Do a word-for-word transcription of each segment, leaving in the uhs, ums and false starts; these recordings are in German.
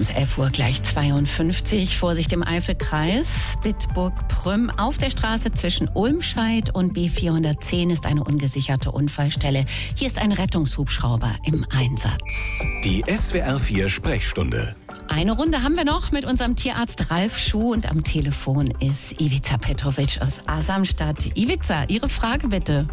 haben es elf Uhr gleich zweiundfünfzig. Vorsicht im Eifelkreis. Bitburg-Prüm auf der Straße zwischen Ulmscheid und B vierhundertzehn ist eine ungesicherte Unfallstelle. Hier ist ein Rettungshubschrauber im Einsatz. Die S W R vier Sprechstunde. Eine Runde haben wir noch mit unserem Tierarzt Ralf Schuh und am Telefon ist Ivica Petrovic aus Asamstadt. Ivica, Ihre Frage bitte.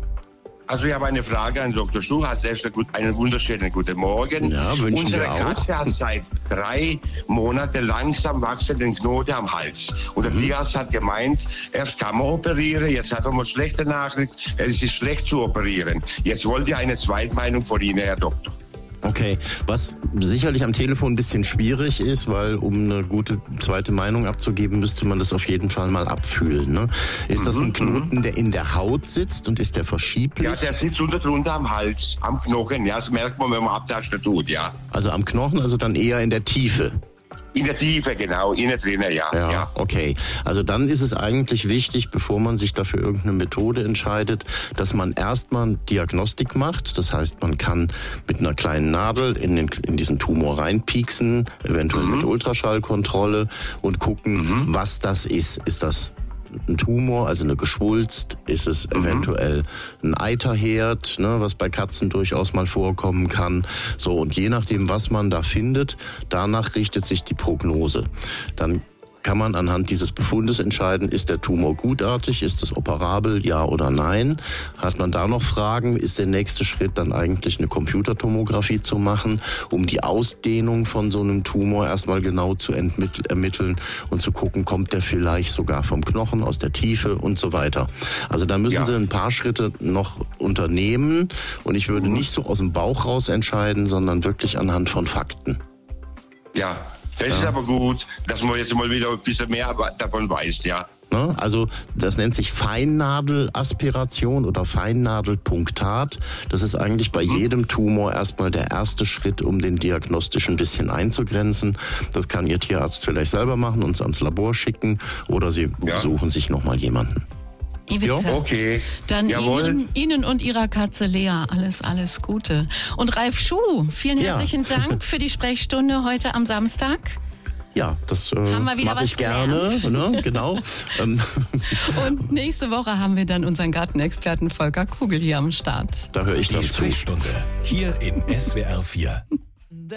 Also ich habe eine Frage an Doktor Schuh. Als erster einen wunderschönen guten Morgen. Ja, wünschen Unsere wir auch. Katze hat seit drei Monaten langsam wachsenden Knoten am Hals. Und der Mhm. Tierarzt hat gemeint, erst kann man operieren, jetzt hat er mal schlechte Nachricht, es ist schlecht zu operieren. Jetzt wollte ich eine Zweitmeinung von Ihnen, Herr Doktor. Okay, was sicherlich am Telefon ein bisschen schwierig ist, weil um eine gute zweite Meinung abzugeben, müsste man das auf jeden Fall mal abfühlen. Ne? Ist Mhm, das ein Knoten, der in der Haut sitzt und ist der verschieblich? Ja, der sitzt unter drunter am Hals, am Knochen. Ja, das merkt man, wenn man Abtasten tut, ja. Also am Knochen, also dann eher in der Tiefe. In der Tiefe, genau, innen drinnen, ja. Ja, ja. okay. Also dann ist es eigentlich wichtig, bevor man sich dafür irgendeine Methode entscheidet, dass man erstmal Diagnostik macht. Das heißt, man kann mit einer kleinen Nadel in, den, in diesen Tumor reinpieksen, eventuell Mhm. mit Ultraschallkontrolle und gucken, Mhm. was das ist. Ist das ein Tumor, also eine Geschwulst? Ist es mhm. eventuell ein Eiterherd, ne, was bei Katzen durchaus mal vorkommen kann? So, und je nachdem, was man da findet, danach richtet sich die Prognose. Dann kann man anhand dieses Befundes entscheiden, ist der Tumor gutartig, ist es operabel, ja oder nein? Hat man da noch Fragen, ist der nächste Schritt dann eigentlich eine Computertomographie zu machen, um die Ausdehnung von so einem Tumor erstmal genau zu entmitt- ermitteln und zu gucken, kommt der vielleicht sogar vom Knochen, aus der Tiefe und so weiter. Also da müssen Ja. Sie ein paar Schritte noch unternehmen und ich würde Mhm. nicht so aus dem Bauch raus entscheiden, sondern wirklich anhand von Fakten. Ja, das ist aber gut, dass man jetzt mal wieder ein bisschen mehr davon weiß, ja. Ne? Also das nennt sich Feinnadelaspiration oder Feinnadelpunktat. Das ist eigentlich bei Mhm. jedem Tumor erstmal der erste Schritt, um den diagnostisch ein bisschen einzugrenzen. Das kann Ihr Tierarzt vielleicht selber machen, uns ans Labor schicken oder Sie Ja. suchen sich nochmal jemanden. Ivica, Okay, dann jawohl. Ihnen, Ihnen und Ihrer Katze Lea alles, alles Gute. Und Ralf Schuh, vielen Ja. herzlichen Dank für die Sprechstunde heute am Samstag. Ja, das äh, Haben wir wieder mache was ich gerne. Ne? Genau. Ähm, Und nächste Woche haben wir dann unseren Gartenexperten Volker Kugel hier am Start. da höre ich Die dann zu. Sprechstunde hier in S W R vier.